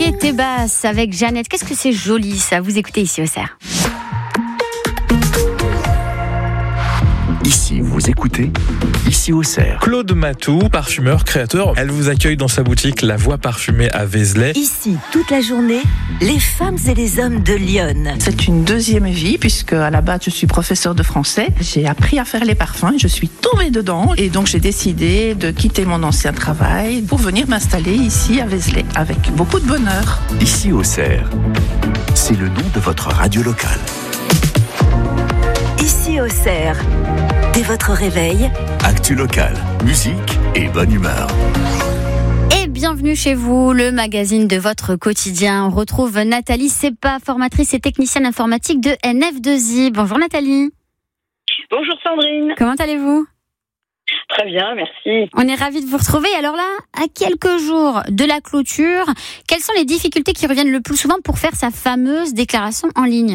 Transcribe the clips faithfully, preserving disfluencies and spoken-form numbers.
Variété basse avec Jeannette. Qu'est-ce que c'est joli ça. Vous écoutez ici au C E R. Ici, vous écoutez, ici au C E R. Claude Matou, parfumeur, créateur. Elle vous accueille dans sa boutique La Voix Parfumée à Vézelay. Ici, toute la journée, les femmes et les hommes de Lyon. C'est une deuxième vie puisque à la base je suis professeure de français. J'ai appris à faire les parfums et je suis tombée dedans. Et donc j'ai décidé de quitter mon ancien travail pour venir m'installer ici à Vézelay avec beaucoup de bonheur. Ici au C E R, c'est le nom de votre radio locale. Ici au C E R, dès votre réveil, Actu locale, musique et bonne humeur. Et bienvenue chez vous, le magazine de votre quotidien. On retrouve Nathalie Sepa, formatrice et technicienne informatique de N F deux I. Bonjour Nathalie. Bonjour Sandrine. Comment allez-vous ? Très bien, merci. On est ravis de vous retrouver. Alors là, à quelques jours de la clôture, quelles sont les difficultés qui reviennent le plus souvent pour faire sa fameuse déclaration en ligne ?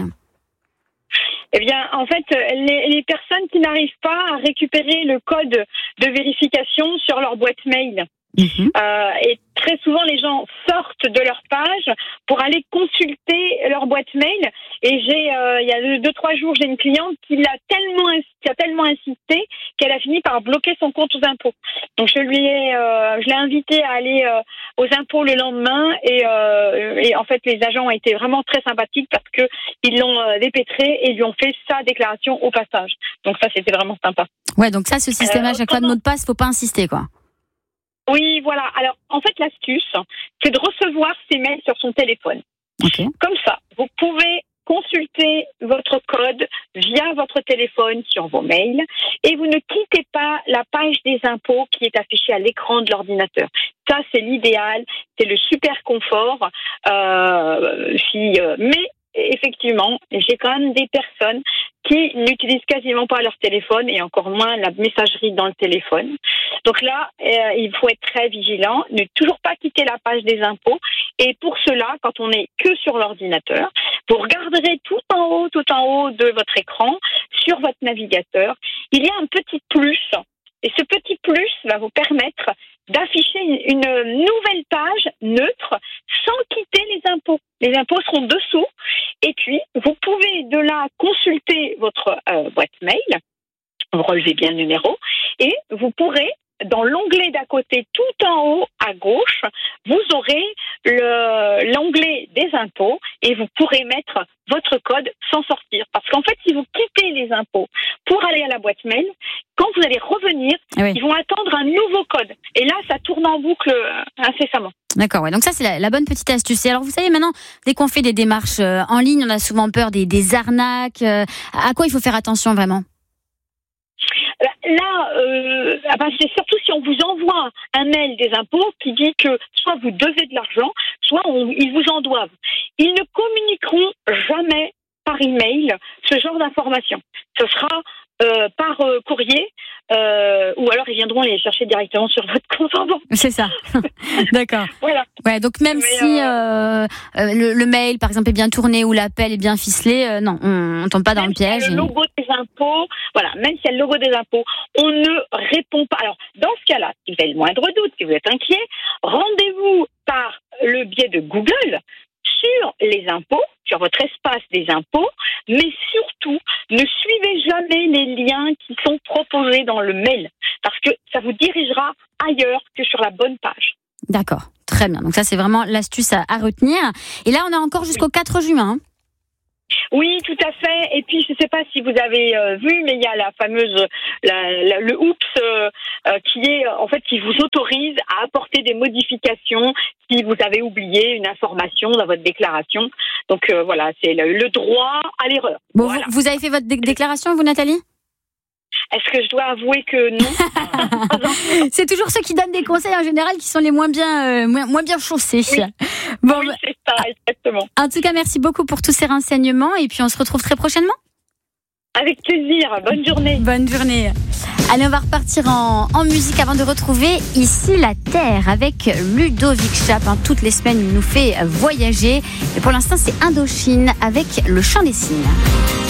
Eh bien, en fait, les, les personnes qui n'arrivent pas à récupérer le code de vérification sur leur boîte mail. Mmh. Euh, et très souvent, les gens sortent de leur page pour aller consulter leur boîte mail. Et j'ai, euh, il y a deux, trois jours, j'ai une cliente qui l'a tellement, qui a tellement insisté qu'elle a fini par bloquer son compte aux impôts. Donc, je lui ai, euh, je l'ai invitée à aller euh, aux impôts le lendemain. Et, euh, et en fait, les agents ont été vraiment très sympathiques parce que ils l'ont euh, dépêtré et lui ont fait sa déclaration au passage. Donc ça, c'était vraiment sympa. Ouais, donc ça, ce système à chaque fois de mot de passe, faut pas insister, quoi. Oui, voilà. Alors, en fait, l'astuce, c'est de recevoir ces mails sur son téléphone. Okay. Comme ça, vous pouvez consulter votre code via votre téléphone sur vos mails et vous ne quittez pas la page des impôts qui est affichée à l'écran de l'ordinateur. Ça, c'est l'idéal, c'est le super confort. Euh, si, euh, mais effectivement, j'ai quand même des personnes qui n'utilisent quasiment pas leur téléphone et encore moins la messagerie dans le téléphone. Donc là, euh, il faut être très vigilant, ne toujours pas quitter la page des impôts. Et pour cela, quand on n'est que sur l'ordinateur, vous regarderez tout en haut, tout en haut de votre écran, sur votre navigateur, il y a un petit plus. Et ce petit plus va vous permettre d'afficher une nouvelle page neutre sans quitter les impôts. Les impôts seront dessous. Et puis, vous pouvez de là consulter votre euh, boîte mail. Vous relevez bien le numéro. Et vous pourrez, dans l'onglet d'à côté, tout en haut à gauche, vous aurez le, l'onglet des impôts et vous pourrez mettre votre code sans sortir. Parce qu'en fait, si vous quittez les impôts pour aller à la boîte mail, quand vous allez revenir, oui. Ils vont attendre un nouveau code. Et là, ça tourne en boucle incessamment. D'accord, ouais. Donc ça, c'est la, la bonne petite astuce. Et alors, vous savez, maintenant, dès qu'on fait des démarches euh, en ligne, on a souvent peur des, des arnaques. Euh, à quoi il faut faire attention, vraiment ? Là, euh, ah ben c'est surtout si on vous envoie un mail des impôts qui dit que soit vous devez de l'argent, soit on, ils vous en doivent. Ils ne communiqueront jamais par email ce genre d'informations. Ce sera euh, par euh, courrier euh, ou alors ils viendront les chercher directement sur votre compte en banque. C'est ça. D'accord. Voilà. Ouais, donc même Mais si euh, euh, le, le mail, par exemple, est bien tourné ou l'appel est bien ficelé, euh, non, on ne tombe pas dans même le piège. Si le logo des impôts, voilà, même s'il y a le logo des impôts, on ne répond pas. Alors, dans ce cas-là, si vous avez le moindre doute, si vous êtes inquiet, rendez-vous par le biais de Google sur les impôts, sur votre espace des impôts, mais surtout, ne suivez jamais les liens qui sont proposés dans le mail, parce que ça vous dirigera ailleurs que sur la bonne page. D'accord, très bien. Donc ça, c'est vraiment l'astuce à, à retenir. Et là, on a encore jusqu'au quatre juin. Hein. Oui, tout à fait. Et puis, je ne sais pas si vous avez euh, vu, mais il y a la fameuse, la, la, le oups, euh, euh, qui est, en fait, qui vous autorise à apporter des modifications si vous avez oublié une information dans votre déclaration. Donc, euh, voilà, c'est le, le droit à l'erreur. Bon, voilà. vous, vous avez fait votre dé- déclaration, vous, Nathalie ? Est-ce que je dois avouer que non? C'est toujours ceux qui donnent des conseils en général qui sont les moins bien, euh, moins, moins bien chaussés. Oui. Bon, oui, c'est ça, exactement. En tout cas, merci beaucoup pour tous ces renseignements et puis on se retrouve très prochainement. Avec plaisir. Bonne journée. Bonne journée. Allez, on va repartir en, en musique avant de retrouver Ici la Terre avec Ludovic Chap. Hein, toutes les semaines, il nous fait voyager. Et pour l'instant, c'est Indochine avec Le Chant des Cygnes.